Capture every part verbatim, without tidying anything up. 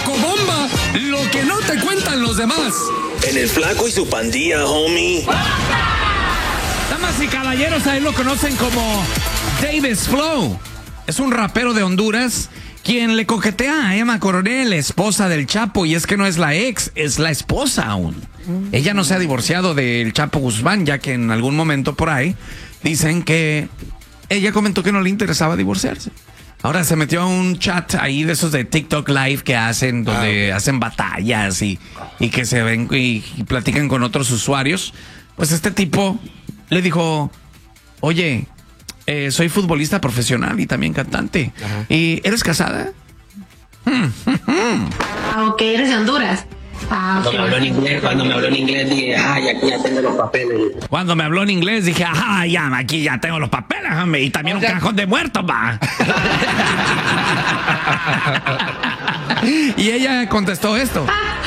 Flacobomba, lo que no te cuentan los demás. En el Flaco y su pandilla, homie. Damas y caballeros, a él lo conocen como Davis Flow. Es un rapero de Honduras quien le coquetea a Emma Coronel, esposa del Chapo, y es que no es la ex, es la esposa aún. Ella no se ha divorciado del Chapo Guzmán, ya que en algún momento por ahí dicen que ella comentó que no le interesaba divorciarse. Ahora se metió a un chat ahí de esos de TikTok Live que hacen, donde ah, hacen batallas y, y que se ven y, y platican con otros usuarios. Pues este tipo le dijo, oye, eh, soy futbolista profesional y también cantante. Ajá. ¿Y eres casada? Ah, ok, eres de Honduras. Ah, cuando, okay. me habló en inglés, cuando me habló en inglés dije, ah, ya, ya tengo los papeles. Cuando me habló en inglés dije, ah, ya, aquí ya tengo los papeles, hombre, y también o un sea... cajón de muertos, va. Y ella contestó esto.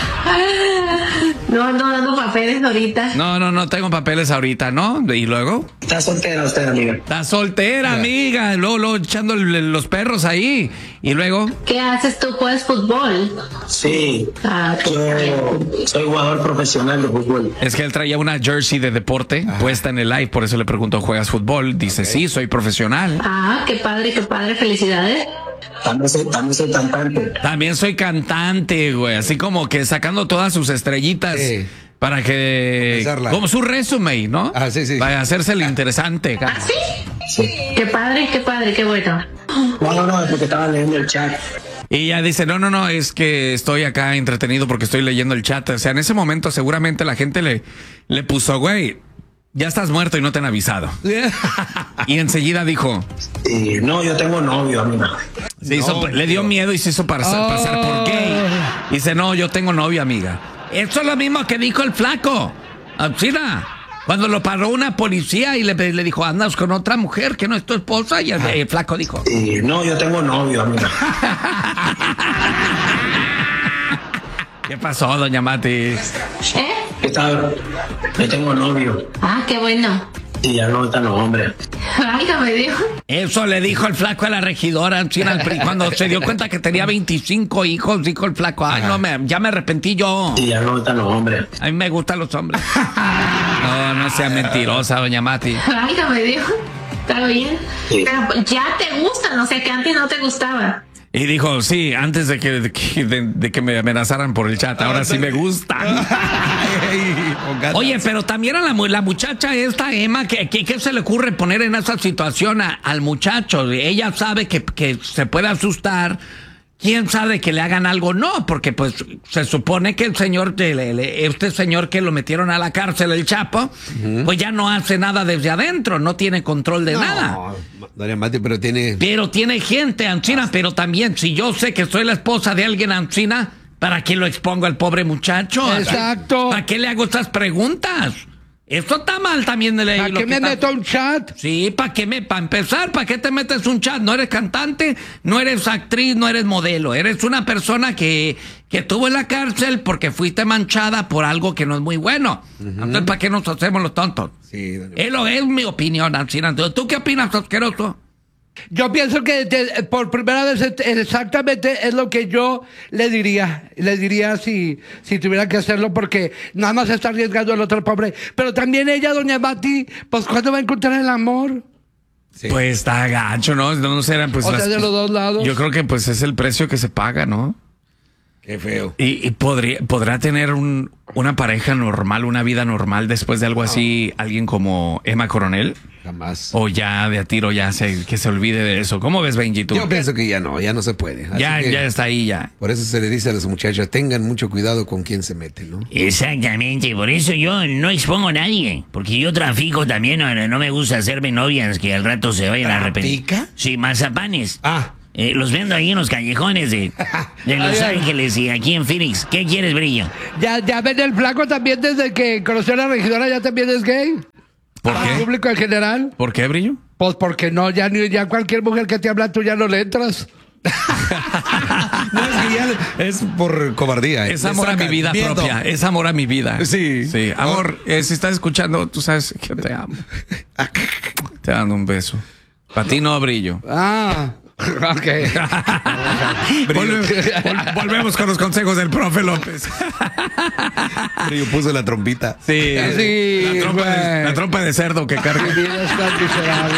No ando dando papeles ahorita. No, no, no tengo papeles ahorita, ¿no? ¿Y luego? Está soltera usted, amiga. Está soltera, yeah, amiga. Luego, luego echando el, los perros ahí. ¿Y luego? ¿Qué haces tú? ¿Juegas fútbol? Sí. Ah, yo soy jugador profesional de fútbol. Es que él traía una jersey de deporte Ajá. puesta en el live, por eso le preguntó, ¿juegas fútbol? Dice, okay, sí, soy profesional. Ah, qué padre, qué padre. Felicidades. También soy, también soy cantante. También soy cantante, güey. Así como que sacando todas sus estrellitas sí, para que... como su resumen, ¿no? Ah, sí, sí. Para hacerse el interesante. ¿Ah, sí? Sí. Qué padre, qué padre, qué bueno. No, no, no, es porque estaba leyendo el chat. Y ella dice, no, no, no, es que estoy acá entretenido porque estoy leyendo el chat. O sea, en ese momento seguramente la gente le, le puso, güey, ya estás muerto y no te han avisado. Y enseguida dijo... Eh, no, yo tengo novio, amiga. Se hizo, no, le dio miedo y se hizo pasar, oh. pasar por gay. Dice, no, yo tengo novio, amiga. Eso es lo mismo que dijo el Flaco. China, cuando lo paró una policía y le, le dijo, andas con otra mujer que no es tu esposa. Y el, ah. el Flaco dijo... Eh, no, yo tengo novio, amiga. ¿Qué pasó, doña Mati? ¿Eh? ¿Qué tal? Yo tengo novio. Ah, qué bueno. Y ya no están los hombres. Ay, no me dijo. Eso le dijo el Flaco a la regidora China, cuando se dio cuenta que tenía veinticinco hijos, dijo el Flaco, ay, no, me, ya me arrepentí yo. Y ya no están los hombres. A mí me gustan los hombres. No, no sea mentirosa, doña Mati. Ay, no me dijo. Está bien. Sí. Pero ya te gustan, o sea que antes no te gustaba. Y dijo, sí, antes de que, de, que, de, de que me amenazaran por el chat, ahora sí me gustan. Oye, pero también a la, la muchacha esta, Emma, ¿qué, qué, qué se le ocurre poner en esa situación a, al muchacho? Ella sabe que, que se puede asustar. ¿Quién sabe que le hagan algo? No, porque pues se supone que el señor, este señor que lo metieron a la cárcel, el Chapo, uh-huh, pues ya no hace nada desde adentro, no tiene control de no, nada. Doña Mati, pero tiene... Pero tiene gente, Ancina, pero también, si yo sé que soy la esposa de alguien, Ancina, ¿para qué lo expongo al pobre muchacho? Exacto. ¿Para qué le hago estas preguntas? Esto está mal también de ley. ¿Para qué me está... meto a un chat? Sí, ¿para qué me, para empezar, ¿para qué te metes un chat? No eres cantante, no eres actriz, no eres modelo. Eres una persona que, que estuvo en la cárcel porque fuiste manchada por algo que no es muy bueno. Uh-huh. Entonces, ¿para qué nos hacemos los tontos? Sí, es, lo, es mi opinión, Ancina. ¿Tú qué opinas, asqueroso? Yo pienso que te, por primera vez exactamente es lo que yo le diría. Le diría si, si tuviera que hacerlo, porque nada más está arriesgando al otro pobre. Pero también ella, doña Mati, pues ¿cuándo va a encontrar el amor? Sí. Pues está gacho, ¿no? No serán, pues, o sea, las, de los dos lados. Yo creo que pues es el precio que se paga, ¿no? Qué feo. Y, y podría, podrá tener un, una pareja normal, una vida normal después de algo así, oh, alguien como Emma Coronel. Jamás. O ya de a tiro ya se, que se olvide de eso. ¿Cómo ves, Benji, tú? Yo pienso que ya no, ya no se puede. Así ya, ya está ahí ya. Por eso se le dice a las muchachas, tengan mucho cuidado con quién se mete, ¿no? Exactamente, por eso yo no expongo a nadie. Porque yo trafico también, no, no me gusta hacerme novias que al rato se vayan a arrepentir. ¿Trafica? Sí, mazapanes. Ah. Eh, los vendo ahí en los callejones de, de Los ay, Ángeles y aquí en Phoenix. ¿Qué quieres, Brillo? Ya, ya ven, el Flaco también desde que conoció a la regidora ya también es gay. ¿Por Para qué? el público en general. ¿Por qué, Brillo? Pues porque no, ya, ni, ya cualquier mujer que te habla tú ya no le entras. No, es que ya es por cobardía. Es amor a mi vida miedo. propia. Es amor a mi vida. Sí. Sí. Amor, eh, si estás escuchando, tú sabes que te amo. Te dando un beso. Para ti no, Brillo. Ah. Ok. Volve- vol- volvemos con los consejos del profe López. Yo puse la trompita. Sí, Sí, la, trompa de, güey. la trompa de cerdo que Mi carga. vida es tan miserable.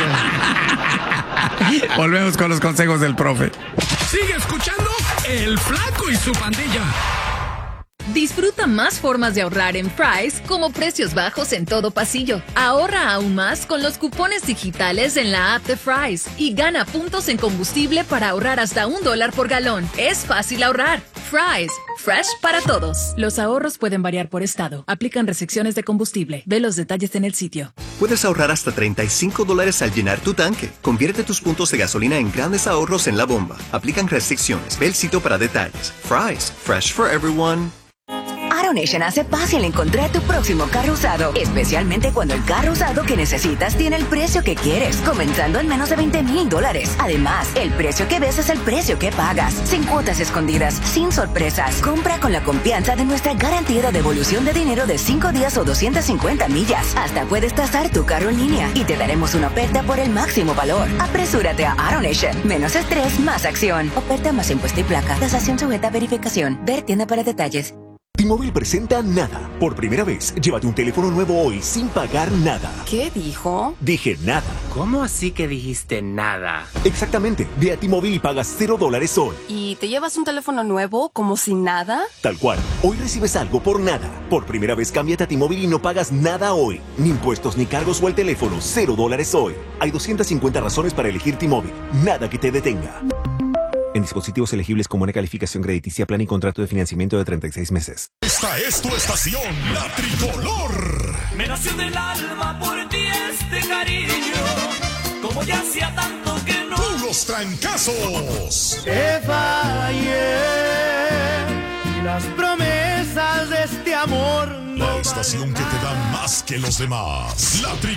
Volvemos con los consejos del profe. Sigue escuchando El Flaco y su Pandilla. Disfruta más formas de ahorrar en Fry's, como precios bajos en todo pasillo. Ahorra aún más con los cupones digitales en la app de Fry's y gana puntos en combustible para ahorrar hasta un dólar por galón. Es fácil ahorrar. Fry's, fresh para todos. Los ahorros pueden variar por estado. Aplican restricciones de combustible. Ve los detalles en el sitio. Puedes ahorrar hasta treinta y cinco dólares al llenar tu tanque. Convierte tus puntos de gasolina en grandes ahorros en la bomba. Aplican restricciones. Ve el sitio para detalles. Fry's, fresh for everyone. AutoNation hace fácil encontrar tu próximo carro usado, especialmente cuando el carro usado que necesitas tiene el precio que quieres, comenzando en menos de veinte mil dólares. Además, el precio que ves es el precio que pagas, sin cuotas escondidas, sin sorpresas. Compra con la confianza de nuestra garantía de devolución de dinero de cinco días o doscientas cincuenta millas. Hasta puedes tasar tu carro en línea y te daremos una oferta por el máximo valor. Apresúrate a AutoNation. Menos estrés, más acción. Oferta más impuesto y placa. Tasación sujeta a verificación. Ver tienda para detalles. T-Mobile presenta Nada. Por primera vez, llévate un teléfono nuevo hoy sin pagar nada. ¿Qué dijo? Dije nada. ¿Cómo así que dijiste nada? Exactamente. Ve a T-Mobile y pagas cero dólares hoy. ¿Y te llevas un teléfono nuevo como si nada? Tal cual. Hoy recibes algo por nada. Por primera vez, cámbiate a T-Mobile y no pagas nada hoy. Ni impuestos, ni cargos o el teléfono. Cero dólares hoy. Hay doscientas cincuenta razones para elegir T-Mobile. Nada que te detenga. En dispositivos elegibles con buena calificación crediticia, plan y contrato de financiamiento de treinta y seis meses. Esta es tu estación, la tricolor. Me nació del alma por ti este cariño, como ya hacía tanto que no. Puros trancazos. Te fallé y las promesas de este amor no. La estación que te da más que los demás. La tri